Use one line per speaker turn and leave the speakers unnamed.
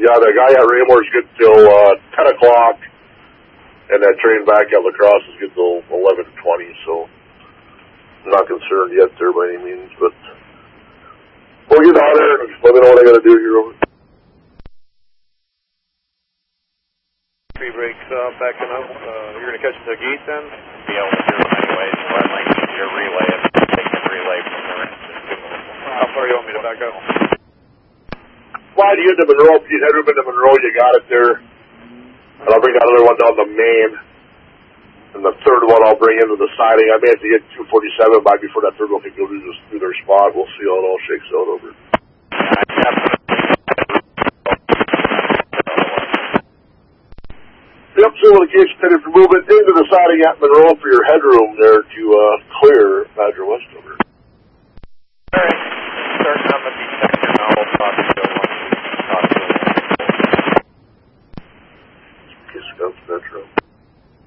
Yeah, the guy at Raymore's good till 10 o'clock, and that train back at La Crosse is good till 11:20, so I'm not concerned yet there by any means, but we'll get out there and let me know what I got to do here. Over.
Three breaks backing up. You're going to catch the gate then? Be able to do it anyways. I'd like to your relay and take the relay from there. How far do you want me to back up?
Slide you into Monroe. If you head up into Monroe, you got it there. And I'll bring that other one down the main. And the third one I'll bring into the siding. I may have to get 247 by before that third one can go through their spot. We'll see how it all shakes out over. Yep, so the gate's headed for movement into the siding at Monroe for your headroom there to clear Badger Westover.
Alright, starting on the detector now. We'll talk to you.
Kiss Guns Metro.